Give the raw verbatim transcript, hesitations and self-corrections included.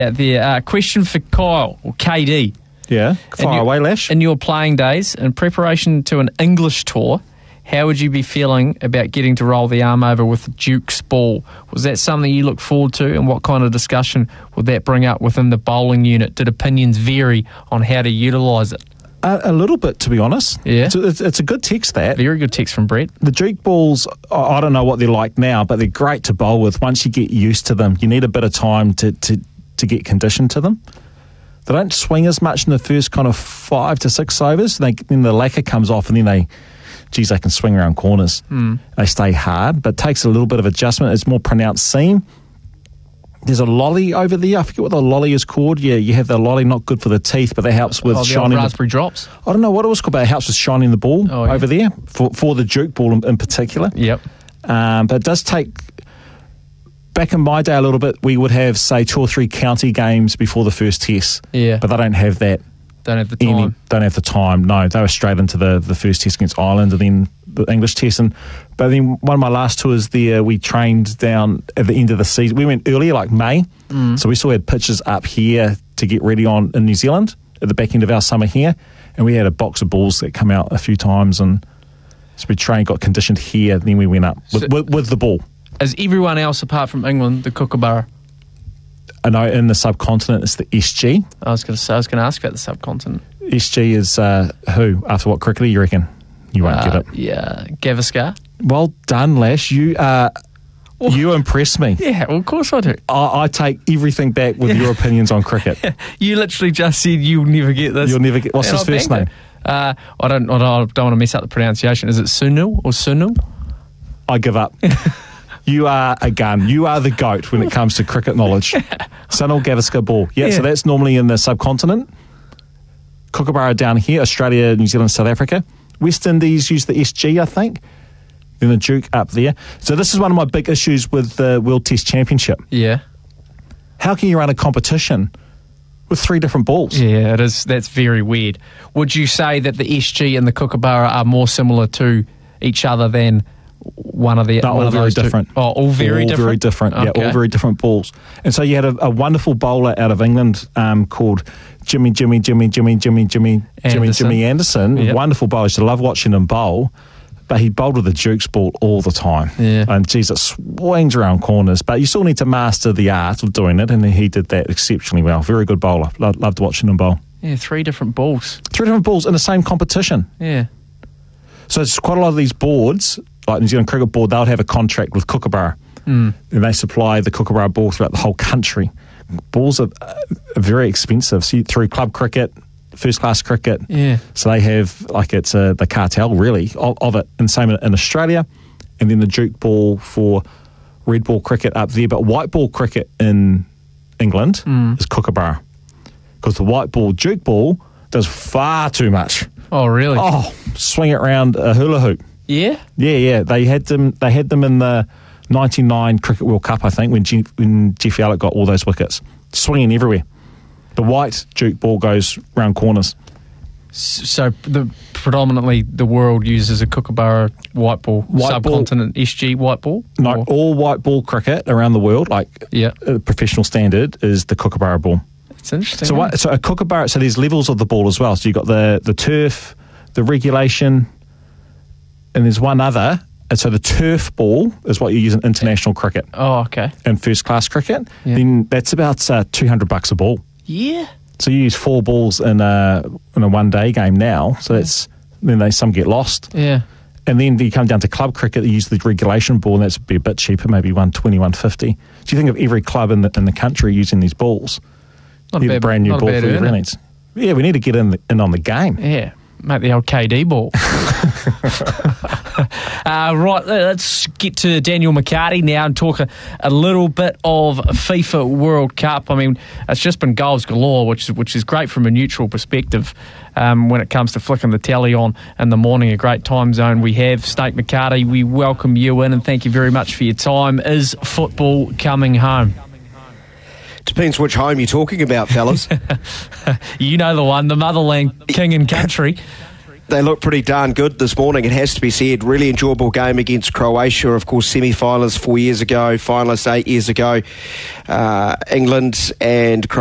Out there. Uh, question for Kyle, or K D. Yeah, fire away, Lash. In your playing days, in preparation to an English tour, how would you be feeling about getting to roll the arm over with Duke's ball? Was that something you look forward to, and what kind of discussion would that bring up within the bowling unit? Did opinions vary on how to utilise it? A, a little bit, to be honest. Yeah. It's a, it's, it's a good text, that. Very good text from Brett. The Duke balls, I I don't know what they're like now, but they're great to bowl with once you get used to them. You need a bit of time to, to, to get conditioned to them. They don't swing as much in the first kind of five to six overs. They, then the lacquer comes off, and then they, geez, they can swing around corners. Mm. They stay hard, but it takes a little bit of adjustment. It's more pronounced seam. There's a lolly over there. I forget what the lolly is called. Yeah, you have the lolly, not good for the teeth, but that helps with oh, the shining. Old raspberry the, drops? I don't know what it was called, but it helps with shining the ball oh, yeah. over there for, for the Duke ball in, in particular. Yep. Um, but it does take... Back in my day a little bit, we would have, say, two or three county games before the first test. Yeah. But they don't have that. Don't have the time. Any, don't have the time, no. They were straight into the, the first test against Ireland and then the English test. And, but then one of my last tours there, we trained down at the end of the season. We went earlier, like May. Mm. So we still had pitches up here to get ready on in New Zealand at the back end of our summer here. And we had a box of balls that come out a few times. And so we trained, got conditioned here, then we went up with, so, with, with the ball. Is everyone else, apart from England, the Kookaburra? I know in the subcontinent it's the S G. I was going to say, I was going to ask about the subcontinent. S G is uh, who? After what cricketer, you reckon? You won't uh, get it. Yeah, Gavaskar. Well done, Lash. You uh, well, you impress me. Yeah, well, of course I do. I, I take everything back with your opinions on cricket. You literally just said you'll never get this. You'll never get. What's and his I first name? Uh, I don't. I don't, don't want to mess up the pronunciation. Is it Sunil or Sunil? I give up. You are a gun. You are the GOAT when it comes to cricket knowledge. Sunil Gavaskar ball. Yeah, yeah, so that's normally in the subcontinent. Kookaburra down here, Australia, New Zealand, South Africa. West Indies use the S G, I think. Then the Duke up there. So this is one of my big issues with the World Test Championship. Yeah. How can you run a competition with three different balls? Yeah, it is. That's very weird. Would you say that the S G and the Kookaburra are more similar to each other than one of the They're one all of very those different. Two? Oh, all very all different. very different. Okay. Yeah, all very different balls. And so you had a, a wonderful bowler out of England um, called Jimmy, Jimmy, Jimmy, Jimmy, Jimmy, Jimmy, Jimmy, Anderson. Jimmy Anderson. Yep. Wonderful bowler. I used to love watching him bowl. But he bowled with the Duke's ball all the time. Yeah. And geez, it swings around corners. But you still need to master the art of doing it. And he did that exceptionally well. Very good bowler. Lo- loved watching him bowl. Yeah, three different balls. Three different balls in the same competition. Yeah. So it's quite a lot of these boards, like New Zealand Cricket Board, they'll have a contract with Kookaburra. Mm. And they supply the Kookaburra ball throughout the whole country. Balls are, uh, are very expensive. So you, through club cricket, first class cricket. Yeah. So they have, like, it's uh, the cartel, really, of, of it. And same in, in Australia. And then the Duke ball for red ball cricket up there. But white ball cricket in England mm. is Kookaburra. Because the white ball, Duke ball, does far too much. Oh, really? Oh, swing it around a hula hoop. Yeah? Yeah, yeah. They had them They had them in the ninety-nine Cricket World Cup, I think, when, G, when Jeffrey Allett got all those wickets. Swinging everywhere. The white Duke ball goes round corners. So the predominantly the world uses a Kookaburra white ball, White subcontinent ball. S G white ball? No, or? all white ball cricket around the world, like yeah. a professional standard, is the Kookaburra ball. It's interesting. So, what, so a Kookaburra, so there's levels of the ball as well. So you've got the, the turf, the regulation, and there's one other. And so the turf ball is what you use in international cricket. Oh, okay. And first class cricket. Yeah. Then that's about uh, two hundred bucks a ball. Yeah. So you use four balls in a in a one day game now. So that's then they some get lost. Yeah. And then you come down to club cricket, you use the regulation ball, and that's be a bit cheaper, maybe one twenty, one fifty. Do you think of every club in the in the country using these balls? Not a Need bad, a brand new not ball a bad for your earner. innings. Yeah, we need to get in the, in on the game. Yeah. Make the old K D ball. uh, right, let's get to Daniel McCarty now and talk a, a little bit of FIFA World Cup. I mean, it's just been goals galore, which is, which is great from a neutral perspective um, when it comes to flicking the tally on in the morning, a great time zone we have. Snake McCarty, we welcome you in and thank you very much for your time. Is football coming home? Depends which home you're talking about, fellas. You know the one, the motherland, king and country. they look pretty darn good this morning, it has to be said. Really enjoyable game against Croatia, of course, semi-finalists four years ago, finalists eight years ago. Uh, England and Croatia